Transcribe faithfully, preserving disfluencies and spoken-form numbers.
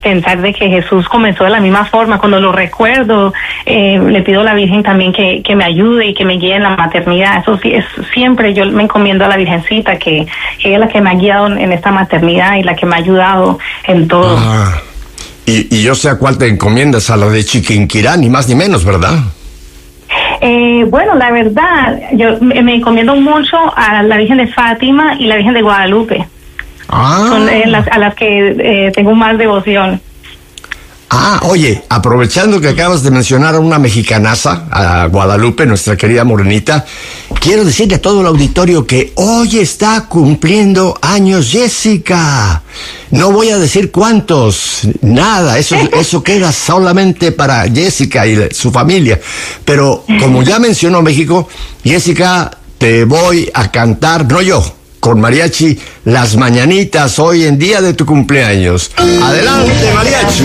pensar de que Jesús comenzó de la misma forma. Cuando lo recuerdo, eh, le pido a la Virgen también que, que me ayude y que me guíe en la maternidad. Eso sí, es siempre yo me encomiendo a la Virgencita, que, que ella es la que me ha guiado en esta maternidad y la que me ha ayudado en todo. Ah, y, y yo sé a cuál te encomiendas, a la de Chiquinquirá, ni más ni menos, ¿verdad? Eh, bueno, la verdad, yo me, me encomiendo mucho a la Virgen de Fátima y la Virgen de Guadalupe. Ah. Son eh, las, a las que eh, tengo más devoción. Ah, oye, aprovechando que acabas de mencionar a una mexicanaza, a Guadalupe, nuestra querida morenita, quiero decirle a todo el auditorio que hoy está cumpliendo años Jessica. No voy a decir cuántos, nada, eso, eso queda solamente para Jessica y su familia. Pero como ya mencionó México, Jessica, te voy a cantar, no yo, con mariachi, las mañanitas hoy en día de tu cumpleaños. Adelante, mariachi.